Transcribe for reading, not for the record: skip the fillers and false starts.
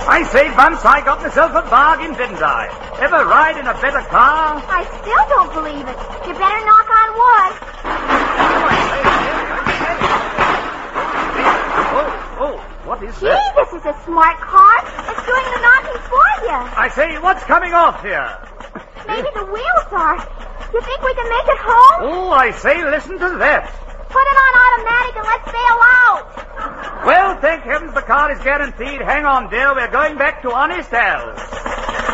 I say, Bunce, I got myself a bargain, didn't I? Ever ride in a better car? I still don't believe it. You better knock on wood. Oh, what is Gee, that? this is a smart car. It's doing the knocking for you. I say, what's coming off here? Maybe the wheels are. You think we can make it home? Oh, I say, listen to that. Put it on automatic and let's bail out. Well, thank heavens the car is guaranteed. Hang on, dear. We're going back to Honest Al's.